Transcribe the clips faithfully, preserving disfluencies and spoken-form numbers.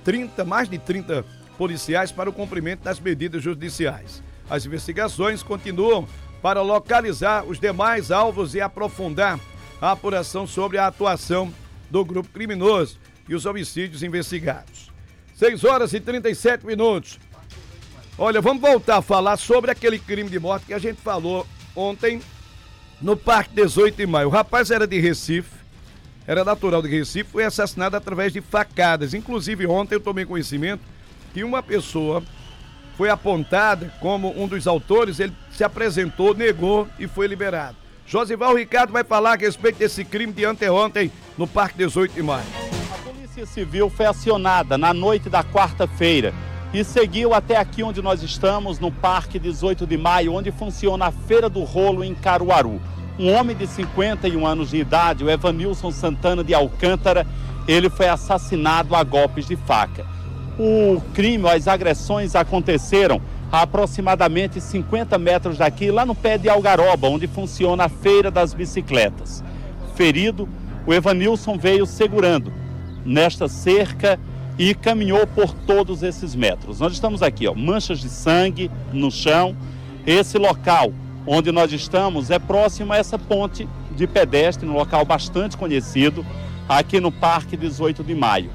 trinta, mais de trinta policiais para o cumprimento das medidas judiciais. As investigações continuam para localizar os demais alvos e aprofundar a apuração sobre a atuação do grupo criminoso e os homicídios investigados. seis horas e trinta e sete minutos. Olha, vamos voltar a falar sobre aquele crime de morte que a gente falou ontem no Parque dezoito de maio. O rapaz era de Recife, era natural de Recife, foi assassinado através de facadas. Inclusive ontem eu tomei conhecimento que uma pessoa foi apontada como um dos autores, ele se apresentou, negou e foi liberado. Josival Ricardo vai falar a respeito desse crime de anteontem no Parque dezoito de maio. A Polícia Civil foi acionada na noite da quarta-feira e seguiu até aqui onde nós estamos, no Parque dezoito de maio, onde funciona a Feira do Rolo em Caruaru. Um homem de cinquenta e um anos de idade, o Evanilson Santana de Alcântara, ele foi assassinado a golpes de faca. O crime, as agressões aconteceram a aproximadamente cinquenta metros daqui, lá no pé de Algaroba, onde funciona a Feira das Bicicletas. Ferido, o Evanilson veio segurando nesta cerca e caminhou por todos esses metros. Nós estamos aqui, ó, manchas de sangue no chão. Esse local onde nós estamos é próximo a essa ponte de pedestre, um local bastante conhecido, aqui no Parque dezoito de maio.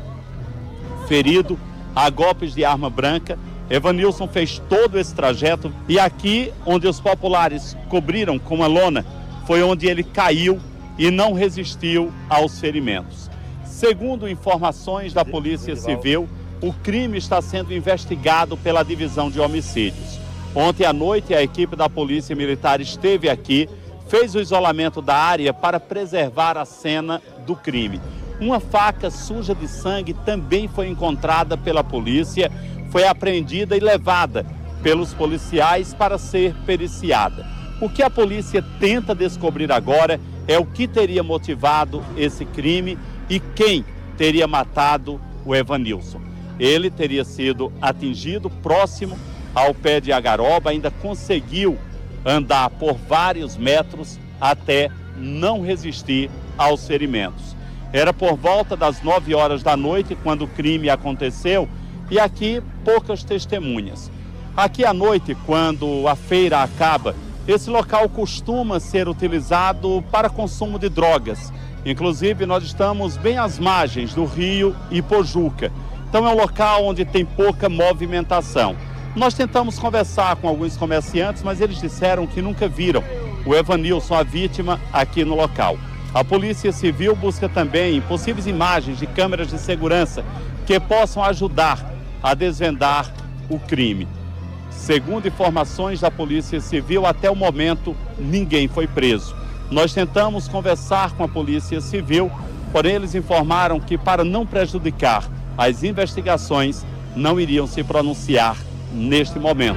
Ferido a golpes de arma branca, Evanilson fez todo esse trajeto e aqui onde os populares cobriram com a lona foi onde ele caiu e não resistiu aos ferimentos. Segundo informações da Polícia Civil, o crime está sendo investigado pela Divisão de Homicídios. Ontem à noite a equipe da Polícia Militar esteve aqui, fez o isolamento da área para preservar a cena do crime. Uma faca suja de sangue também foi encontrada pela polícia, foi apreendida e levada pelos policiais para ser periciada. O que a polícia tenta descobrir agora é o que teria motivado esse crime e quem teria matado o Evanilson. Ele teria sido atingido próximo ao pé de Agaroba, ainda conseguiu andar por vários metros até não resistir aos ferimentos. Era por volta das nove horas da noite quando o crime aconteceu e aqui poucas testemunhas. Aqui à noite, quando a feira acaba, esse local costuma ser utilizado para consumo de drogas. Inclusive, nós estamos bem às margens do rio Ipojuca. Então é um local onde tem pouca movimentação. Nós tentamos conversar com alguns comerciantes, mas eles disseram que nunca viram o Evanilson, a vítima, aqui no local. A Polícia Civil busca também possíveis imagens de câmeras de segurança que possam ajudar a desvendar o crime. Segundo informações da Polícia Civil, até o momento ninguém foi preso. Nós tentamos conversar com a Polícia Civil, porém eles informaram que para não prejudicar as investigações não iriam se pronunciar neste momento.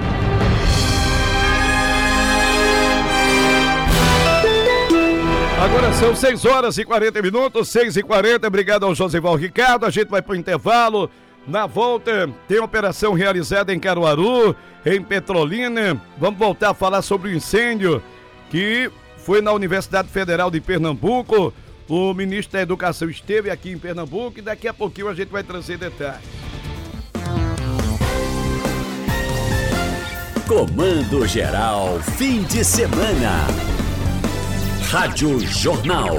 Agora são seis horas e quarenta minutos, seis e quarenta, obrigado ao Josival Ricardo, a gente vai para o intervalo, na volta tem operação realizada em Caruaru, em Petrolina, vamos voltar a falar sobre o incêndio que foi na Universidade Federal de Pernambuco, o ministro da Educação esteve aqui em Pernambuco e daqui a pouquinho a gente vai trazer detalhes. Comando Geral, fim de semana. Rádio Jornal.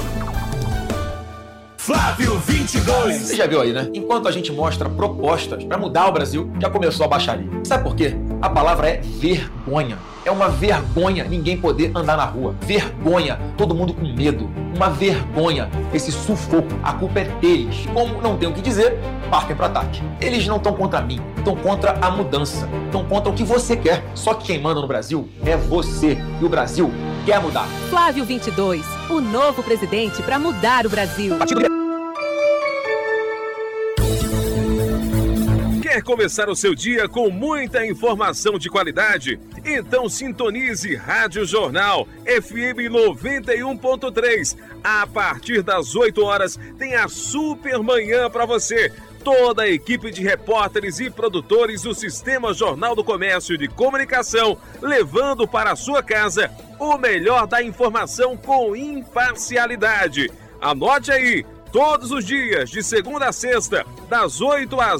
Flávio vinte e dois. Você já viu aí, né? Enquanto a gente mostra propostas para mudar o Brasil, já começou a baixaria. Sabe por quê? A palavra é vergonha. É uma vergonha ninguém poder andar na rua. Vergonha, todo mundo com medo. Uma vergonha, esse sufoco. A culpa é deles. Como não tem o que dizer, partem para ataque. Eles não estão contra mim, estão contra a mudança. Estão contra o que você quer. Só que quem manda no Brasil é você. E o Brasil quer mudar. Flávio vinte e dois, o novo presidente para mudar o Brasil. Quer começar o seu dia com muita informação de qualidade? Então sintonize Rádio Jornal F M noventa e um ponto três. A partir das oito horas tem a super manhã para você. Toda a equipe de repórteres e produtores do Sistema Jornal do Comércio de Comunicação, levando para a sua casa o melhor da informação com imparcialidade. Anote aí, todos os dias, de segunda a sexta, das oito às